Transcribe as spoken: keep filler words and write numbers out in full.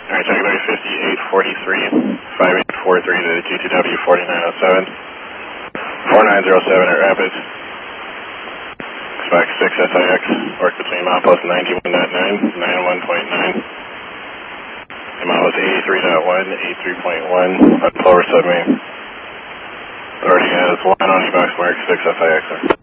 Alright, Jaguar fifty-eight forty-three, five eight four three to G T W forty-nine oh seven, four nine zero seven at Rapids. Expect six S I X, work between milepost ninety-one point nine, ninety-one point nine. Milepost eighty-three point one, eighty-three point one, on Plover Submarine. Authority has one on E-box mark, six S I X.